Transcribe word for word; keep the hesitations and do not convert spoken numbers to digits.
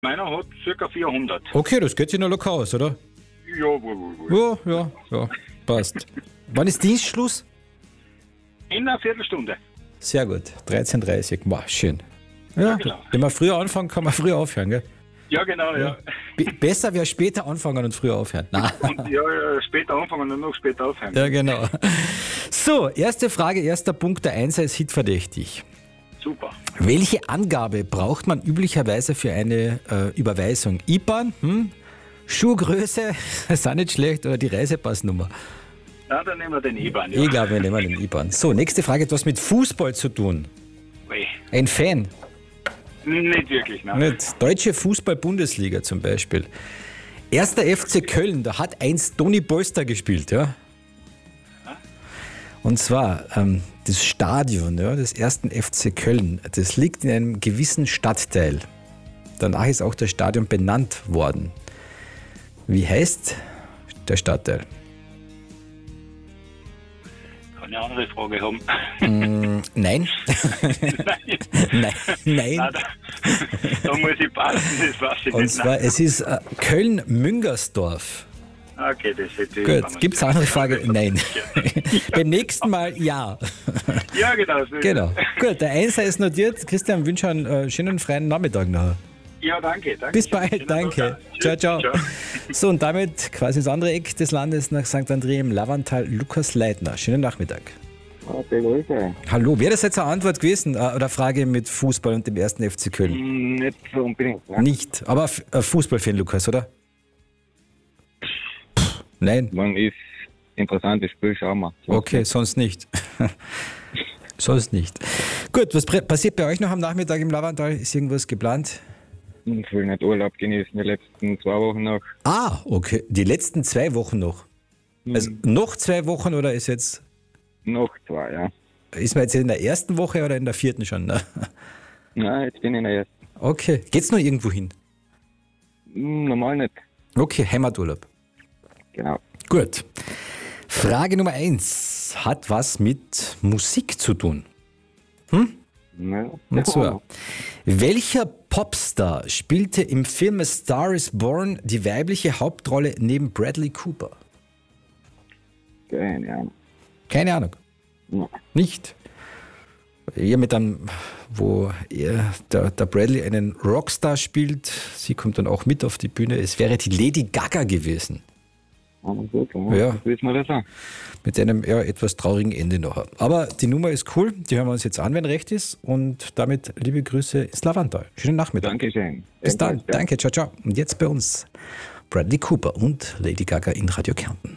Meiner hat ca. vierhundert. Okay, das geht sich noch locker aus, oder? Ja, wohl, wohl, wohl. Ja, ja, ja, passt. Wann ist Dienstschluss? In einer Viertelstunde. Sehr gut, dreizehn Uhr dreißig. Wow, schön. Ja, Ja, genau. wenn man früher anfangen, kann man früher aufhören, gell? Ja, genau, ja. Be- besser wäre später anfangen und früher aufhören. Nein. Und ja, ja, später anfangen und noch später aufhören. Ja, genau. So, erste Frage, erster Punkt, der Einser ist hitverdächtig. Super. Welche Angabe braucht man üblicherweise für eine äh, Überweisung? I B A N, hm? Schuhgröße, ist auch nicht schlecht, oder die Reisepassnummer? Na, dann nehmen wir den I B A N. Ja. Ich glaube, wir nehmen den I B A N. So, nächste Frage, etwas mit Fußball zu tun. Ui. Ein Fan, Nicht wirklich, nein. nicht? Deutsche Fußball-Bundesliga zum Beispiel. Erster F C Köln, da hat einst Toni Polster gespielt, ja? Und zwar ähm, das Stadion, ja, des ersten F C Köln, das liegt in einem gewissen Stadtteil. Danach ist auch das Stadion benannt worden. Wie heißt der Stadtteil? Kann ich eine andere Frage haben? Mm, nein. nein. Nein. Nein, da, da muss ich passen, das weiß ich Und nicht. zwar, es ist äh, Köln-Müngersdorf. Nein. Okay, das hätte ich. Gut, gibt es eine andere Frage? Nein. Beim nächsten Mal ja. Ja, genau. So Genau. Gut, der Einser ist notiert. Christian, wünsche einen äh, schönen freien Nachmittag nachher. Ja, danke. danke. Bis bald, danke. Ciao, ciao. So, und damit quasi ins andere Eck des Landes nach Sankt André im Lavantal, Lukas Leitner. Schönen Nachmittag. Okay, Grüße. Hallo, wäre das jetzt eine Antwort gewesen äh, oder Frage mit Fußball und dem ersten F C Köln? Hm, Nicht so unbedingt. Ne? Nicht, aber f- äh, Fußballfan, Lukas, oder? Pff, nein, Wenn ist interessantes Spiel, schauen wir. okay, sonst nicht. sonst nicht. Gut, was prä- passiert bei euch noch am Nachmittag im Lavantal? Ist irgendwas geplant? Ich will nicht Urlaub genießen, die letzten zwei Wochen noch. Ah, okay, die letzten zwei Wochen noch. Also noch zwei Wochen oder ist jetzt, Noch zwei, ja. ist man jetzt in der ersten Woche oder in der vierten schon? Ne? Nein, jetzt bin ich in der ersten. Okay, geht's noch irgendwo hin? Hm, Normal nicht. Okay, Heimaturlaub. Genau. Gut. Frage Nummer eins hat was mit Musik zu tun. Ja, Und zwar, welcher Popstar spielte im Film A Star is Born die weibliche Hauptrolle neben Bradley Cooper? keine Ahnung. Keine Ahnung. Ja. Nicht? Eher mit einem, wo er, der, der Bradley einen Rockstar spielt. Sie kommt dann auch mit auf die Bühne. Es wäre die Lady Gaga gewesen. Aber gut, ja. Ja. Das wissen wir das auch. Mit einem ja, etwas traurigen Ende noch. Aber die Nummer ist cool. Die hören wir uns jetzt an, wenn recht ist. Und damit liebe Grüße ins Lavantal. Schönen Nachmittag. Dankeschön. Bis dann. Ebenfalls, ja. Danke. Ciao, ciao. Und jetzt bei uns Bradley Cooper und Lady Gaga in Radio Kärnten.